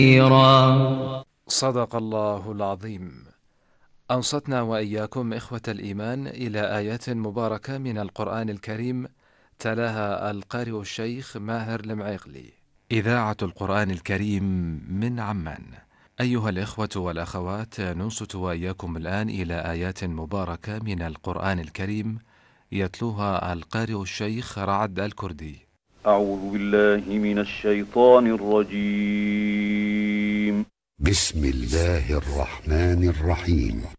صدق الله العظيم. أنصتنا وإياكم إخوة الإيمان إلى آيات مباركة من القرآن الكريم، تلاها القارئ الشيخ ماهر المعيقلي. إذاعة القرآن الكريم من عمان. أيها الإخوة والأخوات، ننصت وإياكم الآن إلى آيات مباركة من القرآن الكريم، يتلوها القارئ الشيخ رعد الكردي. أعوذ بالله من الشيطان الرجيم. بسم الله الرحمن الرحيم.